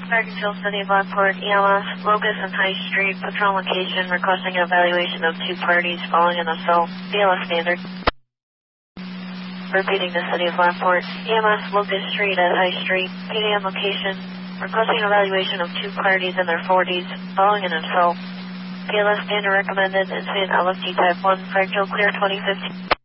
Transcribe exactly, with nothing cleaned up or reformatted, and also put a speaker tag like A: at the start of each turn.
A: Bergenfield City of Lockport, E L S, Locust and High Street, patrol location, requesting an evaluation of two parties following an assault, B L S standard. Repeating the City of Lockport, E M S, Locust Street at High Street, P D M location, requesting an evaluation of two parties in their forties following an assault. B L S standard recommended, incident L F T type one, fractal clear twenty fifteen.